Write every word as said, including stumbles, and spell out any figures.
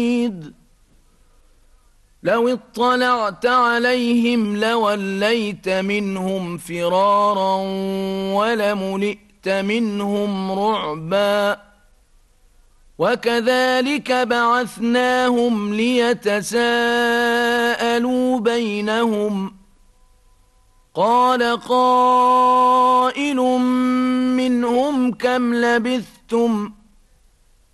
لو اطلعت عليهم لوليت منهم فرارا ولملئت منهم رعبا وكذلك بعثناهم ليتساءلوا بينهم قال قائل منهم كم لبثتم